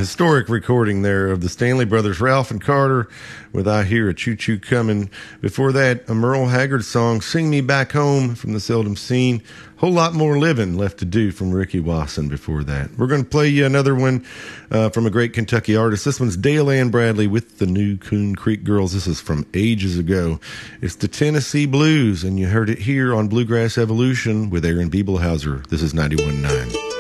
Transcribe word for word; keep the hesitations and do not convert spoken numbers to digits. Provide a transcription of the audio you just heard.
historic recording there of the Stanley Brothers, Ralph and Carter, with I Hear a Choo Choo Coming. Before that, a Merle Haggard song, Sing Me Back Home, from the Seldom Seen. Whole Lot More Living Left to Do from Ricky Wasson before that. We're going to play you another one uh, from a great Kentucky artist. This one's Dale Ann Bradley with the New Coon Creek Girls. This is from ages ago. It's the Tennessee Blues, and you heard it here on Bluegrass Evolution with Aaron Biebelhauser. This is ninety-one point nine.